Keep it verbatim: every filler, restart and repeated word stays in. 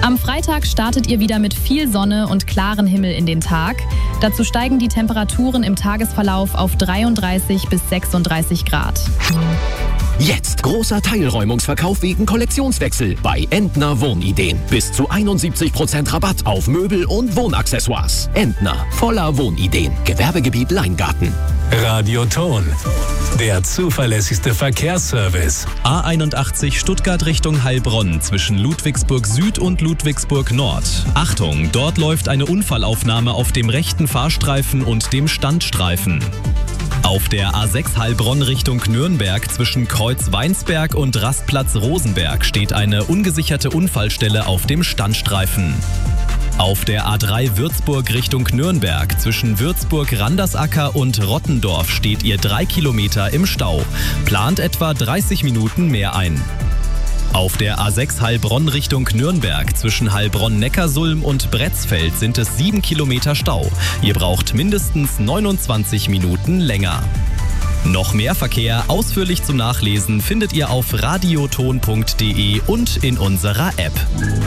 Am Freitag startet ihr wieder mit viel Sonne und klarem Himmel in den Tag. Dazu steigen die Temperaturen im Tagesverlauf auf dreiunddreißig bis sechsunddreißig Grad. Jetzt großer Teilräumungsverkauf wegen Kollektionswechsel bei Entner Wohnideen. Bis zu einundsiebzig Prozent Rabatt auf Möbel und Wohnaccessoires. Entner, voller Wohnideen. Gewerbegebiet Leingarten. Radioton, der zuverlässigste Verkehrsservice. A einundachtzig Stuttgart Richtung Heilbronn zwischen Ludwigsburg Süd und Ludwigsburg Nord. Achtung, dort läuft eine Unfallaufnahme auf dem rechten Fahrstreifen und dem Standstreifen. Auf der A sechs Heilbronn Richtung Nürnberg zwischen Kreuz Weinsberg und Rastplatz Rosenberg steht eine ungesicherte Unfallstelle auf dem Standstreifen. Auf der A drei Würzburg Richtung Nürnberg zwischen Würzburg-Randersacker und Rottendorf steht ihr drei Kilometer im Stau. Plant etwa dreißig Minuten mehr ein. Auf der A sechs Heilbronn Richtung Nürnberg zwischen Heilbronn-Neckarsulm und Bretzfeld sind es sieben Kilometer Stau. Ihr braucht mindestens neunundzwanzig Minuten länger. Noch mehr Verkehr ausführlich zum Nachlesen findet ihr auf radioton punkt de und in unserer App.